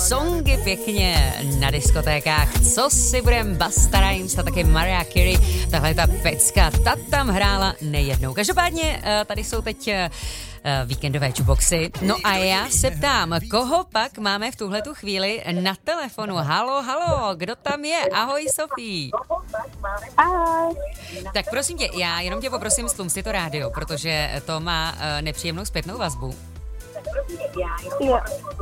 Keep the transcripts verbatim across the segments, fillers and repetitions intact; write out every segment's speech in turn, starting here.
songy pěkně na diskotékách. Co si budem, Busta Rhymes a taky Mariah Carey. Tahle ta pecka, ta tam hrála nejednou. Každopádně tady jsou teď víkendové jukeboxy. No a já se ptám, koho pak máme v tuhletu chvíli na telefonu? Halo, halo, kdo tam je? Ahoj, Sofí. Ahoj. Tak prosím tě, já jenom tě poprosím, stlum si to rádio, protože to má uh, nepříjemnou zpětnou vazbu. Jo.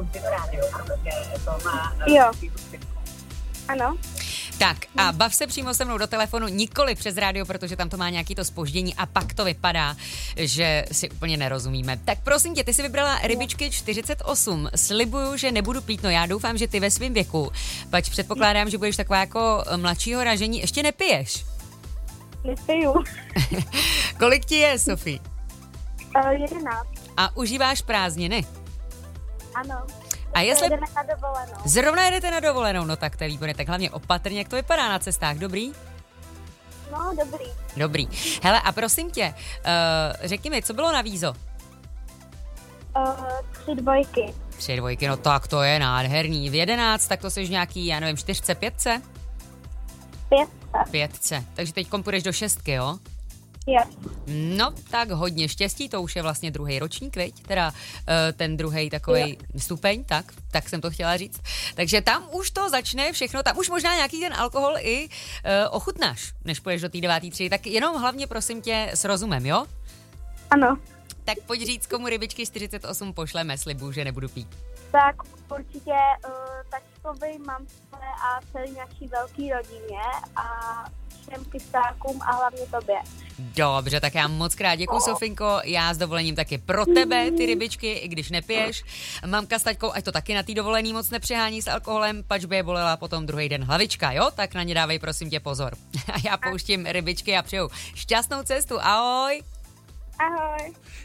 Jo. Ano. Tak a bav se přímo se mnou do telefonu, nikoli přes rádio, protože tam to má nějaký to zpoždění a pak to vypadá, že si úplně nerozumíme. Tak prosím tě, ty jsi vybrala rybičky čtyřicet osm. Slibuju, že nebudu pít, no já doufám, že ty ve svém věku, pač předpokládám, že budeš taková jako mladšího ražení, ještě nepiješ. Nepiju. Kolik ti je, Sofí? Uh, jedenáct. A užíváš prázdniny? Ano. A jestli... Jedeme na dovolenou. Zrovna jedete na dovolenou, no tak to je výborné, tak hlavně opatrně, jak to vypadá na cestách, dobrý? No, dobrý. Dobrý. Hele, a prosím tě, uh, řekni mi, co bylo na vízo? Uh, tři dvojky. Tři dvojky, no tak to je nádherný. V jedenáct, tak to jsi nějaký, já nevím, čtyřce, pětce? Pětce. Pětce, takže teď půjdeš do šestky, jo? Jo. No, tak hodně štěstí, to už je vlastně druhý ročník, viď? Teda uh, ten druhý takovej jo. stupeň, tak, tak jsem to chtěla říct. Takže tam už to začne všechno, tam už možná nějaký ten alkohol i uh, ochutnáš, než půjdeš do té devátý třídy, tak jenom hlavně prosím tě s rozumem, jo? Ano. Tak pojď říct, komu rybičky čtyřicet osm pošleme, slibuju, že nebudu pít. Tak určitě uh, tačkovi, mamce a celý naší velký rodině a všem kystákům a hlavně tobě. Dobře, tak já moc krát děkuju, Sofinko, já s dovolením taky pro tebe ty rybičky, i když nepiješ. Mamka s taťkou, ať to taky na té dovolený moc nepřehání s alkoholem, pač by je bolela potom druhý den hlavička, jo? Tak na ně dávej prosím tě pozor. A já pouštím rybičky a přeju šťastnou cestu, ahoj! Ahoj!